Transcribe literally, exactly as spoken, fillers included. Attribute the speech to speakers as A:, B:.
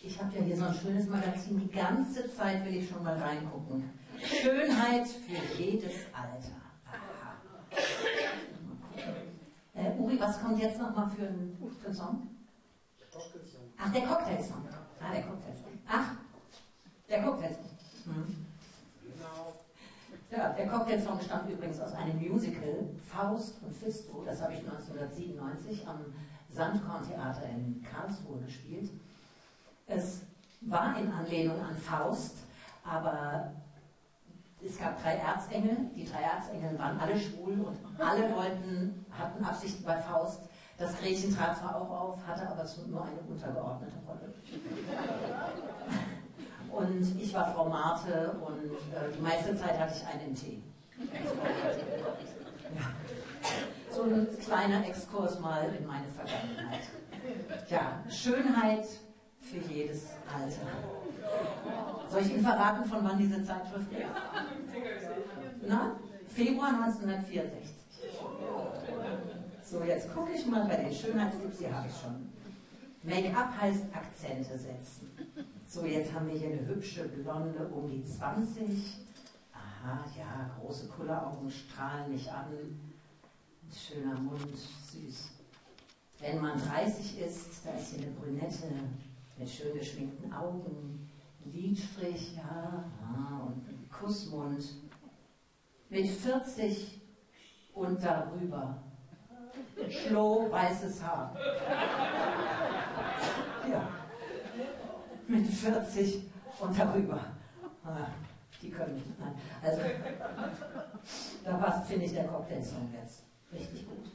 A: Ich habe ja hier so ein schönes Magazin, die ganze Zeit will ich schon mal reingucken. Schönheit für jedes Alter. Aha. Äh, Uri, was kommt jetzt nochmal für ein, für ein Song? Ach, der Cocktailsong. Ah, der Cocktailsong. Ach, der Cocktailsong. Hm. Ja, der Cocktailsong stammt übrigens aus einem Musical, Faust und Fisto. Das habe ich neunzehnhundertsiebenundneunzig am Sandkorntheater in Karlsruhe gespielt. Es war in Anlehnung an Faust, aber es gab drei Erzengel. Die drei Erzengel waren alle schwul und alle wollten, hatten Absichten bei Faust. Das Gretchen trat zwar auch auf, hatte aber nur eine untergeordnete Rolle. Und ich war Frau Marte und äh, die meiste Zeit hatte ich einen Tee. Ja. So ein kleiner Exkurs mal in meine Vergangenheit. Ja, Schönheit für jedes Alter. Soll ich Ihnen verraten, von wann diese Zeitschrift ist? Na? Februar neunzehnhundertvierundsechzig. So, jetzt gucke ich mal bei den Schönheitstipps, hier habe ich schon. Make-up heißt Akzente setzen. So, jetzt haben wir hier eine hübsche Blonde um die zwanzig. Aha, ja, große Kulleraugen strahlen mich an. Schöner Mund, süß. Wenn man dreißig ist, da ist hier eine Brünette mit schön geschminkten Augen, Lidstrich, ja, und ein Kussmund. Mit vierzig und darüber. Schloh, weißes Haar. Ja. Mit vierzig und darüber. Ah, die können nicht. Nein. Also, da passt, finde ich, der Cocktailsong jetzt richtig gut.